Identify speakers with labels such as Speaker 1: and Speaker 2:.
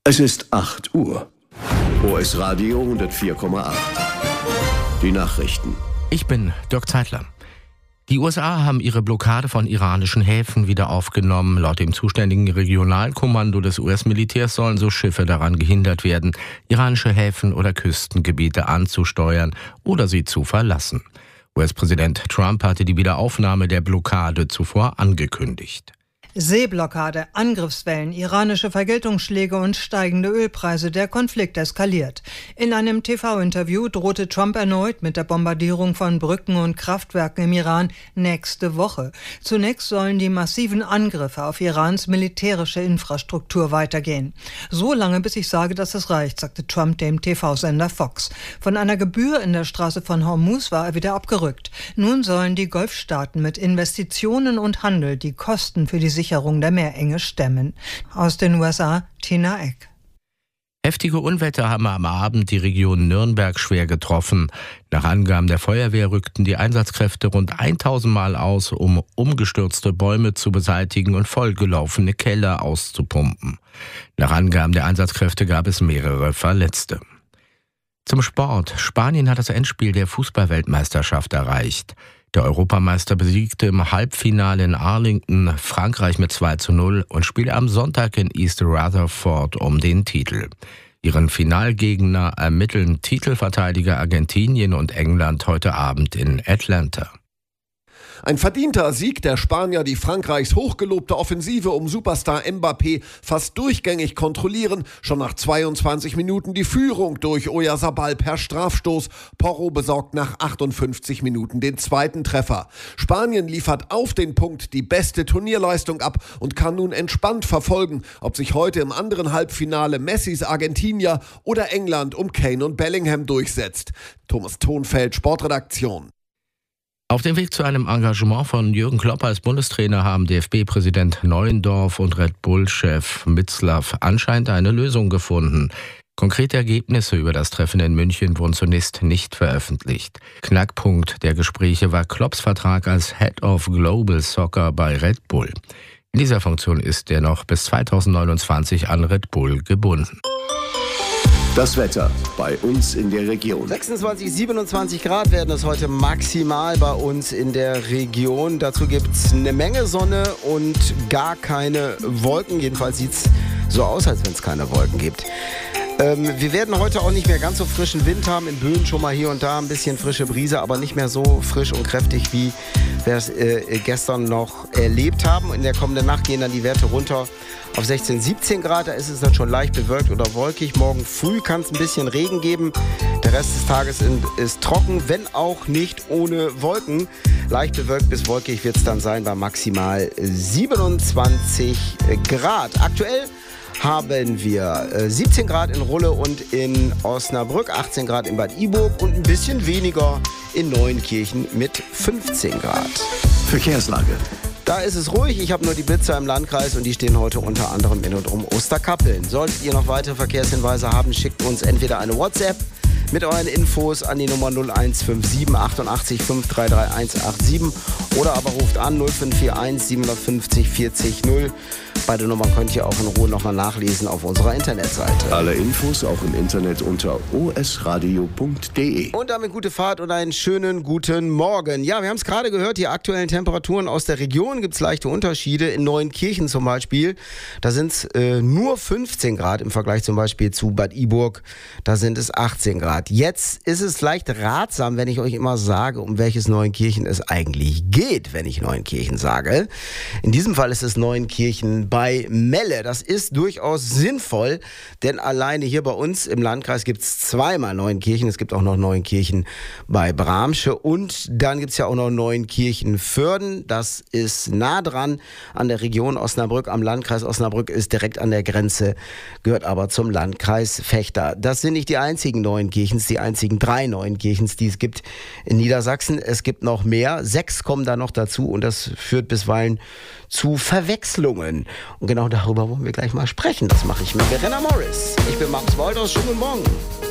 Speaker 1: Es ist 8 Uhr. OS Radio 104,8. Die Nachrichten.
Speaker 2: Ich bin Dirk Zeitler. Die USA haben ihre Blockade von iranischen Häfen wieder aufgenommen. Laut dem zuständigen Regionalkommando des US-Militärs sollen so Schiffe daran gehindert werden, iranische Häfen oder Küstengebiete anzusteuern oder sie zu verlassen. US-Präsident Trump hatte die Wiederaufnahme der Blockade zuvor angekündigt.
Speaker 3: Seeblockade, Angriffswellen, iranische Vergeltungsschläge und steigende Ölpreise. Der Konflikt eskaliert. In einem TV-Interview drohte Trump erneut mit der Bombardierung von Brücken und Kraftwerken im Iran nächste Woche. Zunächst sollen die massiven Angriffe auf Irans militärische Infrastruktur weitergehen. So lange, bis ich sage, dass es reicht, sagte Trump dem TV-Sender Fox. Von einer Gebühr in der Straße von Hormuz war er wieder abgerückt. Nun sollen die Golfstaaten mit Investitionen und Handel die Kosten für die Sicherung der Meerenge stemmen. Aus den USA, Tina Eck.
Speaker 2: Heftige Unwetter haben am Abend die Region Nürnberg schwer getroffen. Nach Angaben der Feuerwehr rückten die Einsatzkräfte rund 1000 Mal aus, um umgestürzte Bäume zu beseitigen und vollgelaufene Keller auszupumpen. Nach Angaben der Einsatzkräfte gab es mehrere Verletzte. Zum Sport. Spanien hat das Endspiel der Fußball-Weltmeisterschaft erreicht. Der Europameister besiegte im Halbfinale in Arlington Frankreich mit 2:0 und spielte am Sonntag in East Rutherford um den Titel. Ihren Finalgegner ermitteln Titelverteidiger Argentinien und England heute Abend in Atlanta.
Speaker 4: Ein verdienter Sieg der Spanier, die Frankreichs hochgelobte Offensive um Superstar Mbappé fast durchgängig kontrollieren. Schon nach 22 Minuten die Führung durch Oyarzabal per Strafstoß. Porro besorgt nach 58 Minuten den zweiten Treffer. Spanien liefert auf den Punkt die beste Turnierleistung ab und kann nun entspannt verfolgen, ob sich heute im anderen Halbfinale Messis Argentinier oder England um Kane und Bellingham durchsetzt. Thomas Thonfeld, Sportredaktion.
Speaker 2: Auf dem Weg zu einem Engagement von Jürgen Klopp als Bundestrainer haben DFB-Präsident Neuendorf und Red Bull-Chef Mitzlaff anscheinend eine Lösung gefunden. Konkrete Ergebnisse über das Treffen in München wurden zunächst nicht veröffentlicht. Knackpunkt der Gespräche war Klopps Vertrag als Head of Global Soccer bei Red Bull. In dieser Funktion ist er noch bis 2029 an Red Bull gebunden.
Speaker 1: Das Wetter bei uns in der Region.
Speaker 5: 26, 27 Grad werden es heute maximal bei uns in der Region. Dazu gibt es eine Menge Sonne und gar keine Wolken. Jedenfalls sieht es so aus, als wenn es keine Wolken gibt. Wir werden heute auch nicht mehr ganz so frischen Wind haben. In Böen schon mal hier und da ein bisschen frische Brise, aber nicht mehr so frisch und kräftig, wie wir es gestern noch erlebt haben. In der kommenden Nacht gehen dann die Werte runter auf 16, 17 Grad. Da ist es dann schon leicht bewölkt oder wolkig. Morgen früh kann es ein bisschen Regen geben. Der Rest des Tages ist trocken, wenn auch nicht ohne Wolken. Leicht bewölkt bis wolkig wird es dann sein bei maximal 27 Grad. Aktuell haben wir 17 Grad in Rulle und in Osnabrück, 18 Grad in Bad Iburg und ein bisschen weniger in Neuenkirchen mit 15 Grad.
Speaker 1: Verkehrslage.
Speaker 5: Da ist es ruhig. Ich habe nur die Blitzer im Landkreis und die stehen heute unter anderem in und um Osterkappeln. Solltet ihr noch weitere Verkehrshinweise haben, schickt uns entweder eine WhatsApp mit euren Infos an die Nummer 0157 88 533 187 oder aber ruft an 0541 750 40 0. Beide Nummern könnt ihr auch in Ruhe nochmal nachlesen auf unserer Internetseite.
Speaker 1: Alle Infos auch im Internet unter osradio.de.
Speaker 5: Und damit gute Fahrt und einen schönen guten Morgen. Ja, wir haben es gerade gehört, die aktuellen Temperaturen aus der Region gibt es leichte Unterschiede. In Neuenkirchen zum Beispiel, da sind es nur 15 Grad im Vergleich zum Beispiel zu Bad Iburg, da sind es 18 Grad. Jetzt ist es vielleicht ratsam, wenn ich euch immer sage, um welches Neuenkirchen es eigentlich geht, wenn ich Neuenkirchen sage. In diesem Fall ist es Neuenkirchen bei Melle. Das ist durchaus sinnvoll, denn alleine hier bei uns im Landkreis gibt es zweimal Neuenkirchen. Es gibt auch noch Neuenkirchen bei Bramsche und dann gibt es ja auch noch Neuenkirchen-Vörden. Das ist nah dran an der Region Osnabrück, am Landkreis Osnabrück, ist direkt an der Grenze, gehört aber zum Landkreis Vechta. Das sind nicht die einzigen Neuenkirchens, die einzigen 3 Neuenkirchens, die es gibt in Niedersachsen. Es gibt noch mehr, 6 kommen da noch dazu und das führt bisweilen zu Verwechslungen. Und genau darüber wollen wir gleich mal sprechen. Das mache ich mit Verena Morris. Ich bin Markus Wolders. Schönen guten Morgen.